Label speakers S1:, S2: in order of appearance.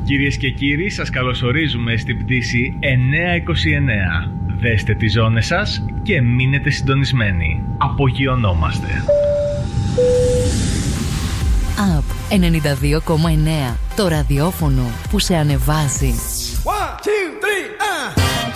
S1: Κυρίες και κύριοι, σας καλωσορίζουμε στην πτήση 929. Δέστε τις ζώνες σας και μείνετε συντονισμένοι. Απογειωνόμαστε.
S2: Up 92,9. Το ραδιόφωνο που σε ανεβάζει.